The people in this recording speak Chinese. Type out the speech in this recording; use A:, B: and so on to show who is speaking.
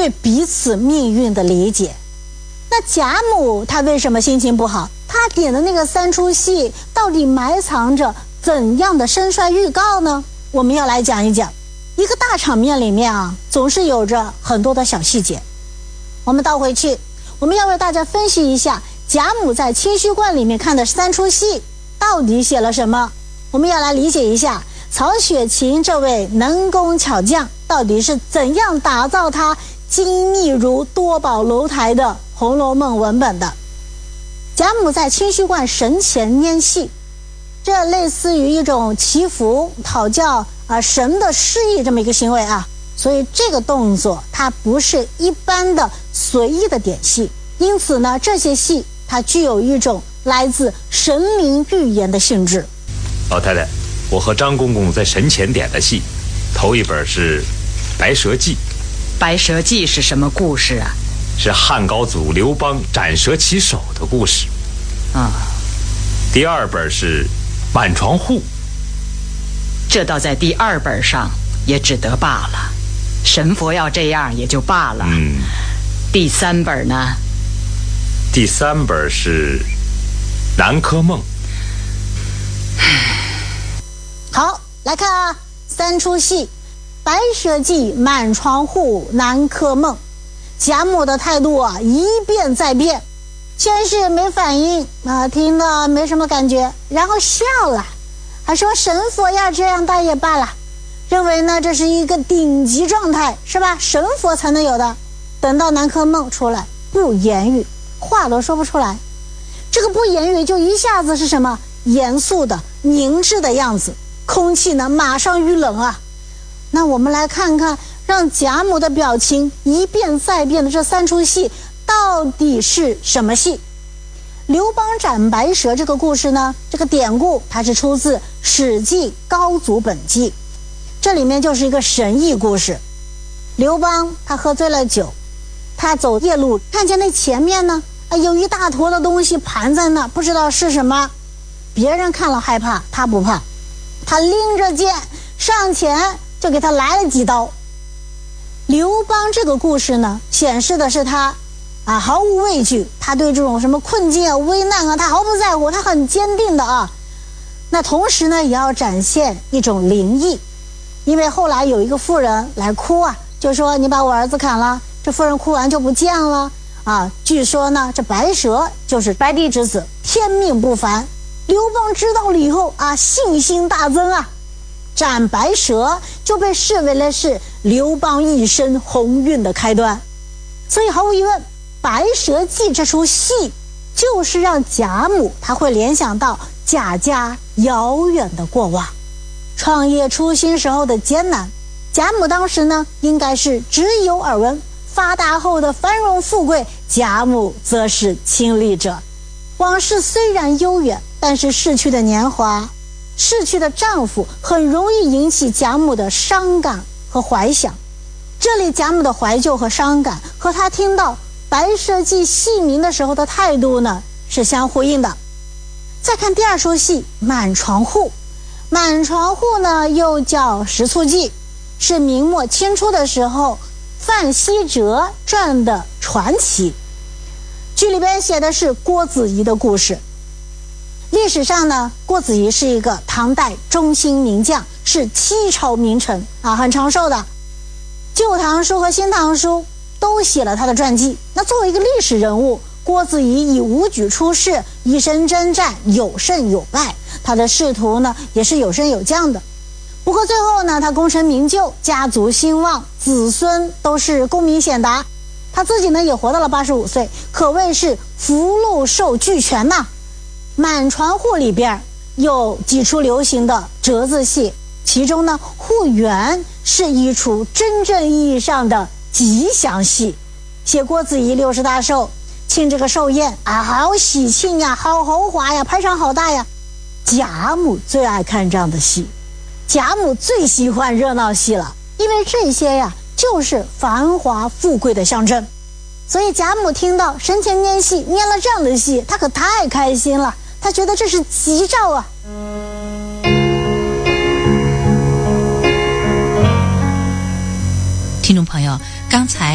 A: 对彼此命运的理解。那贾母她为什么心情不好？她点的那个3出戏到底埋藏着怎样的深衰预告呢？我们要来讲一讲。一个大场面里面啊，总是有着很多的小细节。我们倒回去，我们要为大家分析一下贾母在清虚观里面看的3出戏到底写了什么。我们要来理解一下曹雪芹这位能工巧匠到底是怎样打造他精密如多宝楼台的《红楼梦》文本的。贾母在清虚观神前拈戏，这类似于一种祈福讨教神的示意这么一个行为啊，所以这个动作它不是一般的随意的点戏，因此呢，这些戏它具有一种来自神灵预言的性质。
B: 老太太，我和张公公在神前点的戏，头一本是《白蛇记》。
C: 白蛇记是什么故事啊？
B: 是汉高祖刘邦斩蛇起手的故事。第二本是《满床户》。
C: 这倒在第2本上也只得罢了，神佛要这样也就罢了。第3本呢？
B: 第3本是《南柯梦》。
A: 好，来看啊，3出戏，白蛇记、满床户、南柯梦。贾母的态度啊，一变再变，先是没反应听了没什么感觉，然后笑了，还说神佛要这样倒也罢了，认为呢这是一个顶级状态，是吧？神佛才能有的。等到南柯梦出来，不言语，话都说不出来。这个不言语就一下子是什么？严肃的、凝滞的样子，空气呢马上遇冷啊。那我们来看看让贾母的表情一变再变的这3出戏到底是什么戏。刘邦斩白蛇这个故事呢，这个典故它是出自《史记·高祖本纪》，这里面就是一个神异故事。刘邦他喝醉了酒，他走夜路，看见那前面呢有一大坨的东西盘在那，不知道是什么。别人看了害怕，他不怕，他拎着剑上前就给他来了几刀。刘邦这个故事呢，显示的是他毫无畏惧，他对这种什么困境啊、危难啊，他毫不在乎，他很坚定的啊。那同时呢，也要展现一种灵异，因为后来有一个妇人来哭啊，就说你把我儿子砍了，这妇人哭完就不见了啊。据说呢，这白蛇就是白帝之子，天命不凡。刘邦知道了以后信心大增啊，斩白蛇就被视为了是刘邦一生鸿运的开端。所以毫无疑问，《白蛇记》这出戏就是让贾母他会联想到贾家遥远的过往，创业初心时候的艰难。贾母当时呢，应该是只有耳闻，发达后的繁荣富贵，贾母则是亲历者。往事虽然悠远，但是逝去的年华、逝去的丈夫很容易引起贾母的伤感和怀想。这里贾母的怀旧和伤感和她听到《白蛇记》戏名的时候的态度呢是相呼应的。再看第2出戏《满床户》，满床户呢又叫食醋记，是明末清初的时候范希哲传的传奇。剧里边写的是郭子仪的故事。历史上呢，郭子仪是一个唐代中兴名将，是7朝名臣很长寿的。旧唐书和新唐书都写了他的传记。那作为一个历史人物，郭子仪以武举出世，以身征战，有胜有败，他的仕途呢也是有升有降的。不过最后呢，他功成名就，家族兴旺，子孙都是功名显达，他自己呢也活到了85岁，可谓是福禄寿俱全呐。满床户里边有几出流行的折子戏，其中呢户园是一出真正意义上的吉祥戏，写郭子仪60大寿，庆这个寿宴好喜庆呀，好豪华呀，排场好大呀。贾母最爱看这样的戏，贾母最喜欢热闹戏了，因为这些呀就是繁华富贵的象征。所以贾母听到神前拈戏拈了这样的戏，她可太开心了，她觉得这是吉兆啊。
D: 听众朋友，刚才